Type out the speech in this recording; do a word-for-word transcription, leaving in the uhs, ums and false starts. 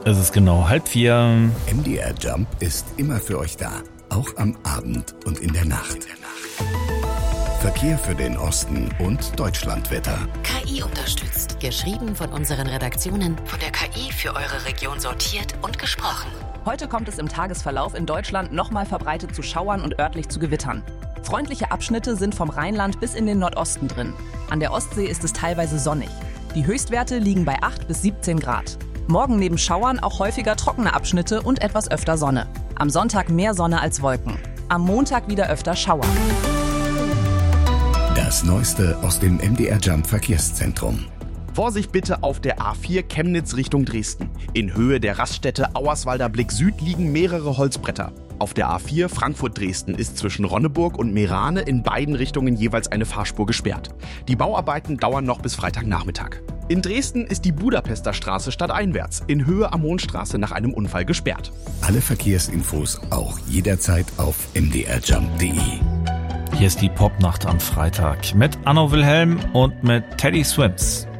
Es ist genau halb vier. M D R Jump ist immer für euch da, auch am Abend und in der Nacht. Verkehr für den Osten und Deutschlandwetter. K I unterstützt. Geschrieben von unseren Redaktionen, von der K I für eure Region sortiert und gesprochen. Heute kommt es im Tagesverlauf in Deutschland nochmal verbreitet zu Schauern und örtlich zu Gewittern. Freundliche Abschnitte sind vom Rheinland bis in den Nordosten drin. An der Ostsee ist es teilweise sonnig. Die Höchstwerte liegen bei acht bis siebzehn Grad. Morgen neben Schauern auch häufiger trockene Abschnitte und etwas öfter Sonne. Am Sonntag mehr Sonne als Wolken. Am Montag wieder öfter Schauer. Das Neueste aus dem M D R Jump Verkehrszentrum. Vorsicht bitte auf der A vier Chemnitz Richtung Dresden. In Höhe der Raststätte Auerswalder Blick Süd liegen mehrere Holzbretter. Auf der A vier Frankfurt-Dresden ist zwischen Ronneburg und Meerane in beiden Richtungen jeweils eine Fahrspur gesperrt. Die Bauarbeiten dauern noch bis Freitagnachmittag. In Dresden ist die Budapester Straße stadteinwärts in Höhe am Mondstraße nach einem Unfall gesperrt. Alle Verkehrsinfos auch jederzeit auf m d r jump punkt d e. Hier ist die Popnacht am Freitag mit Anno Wilhelm und mit Teddy Swims.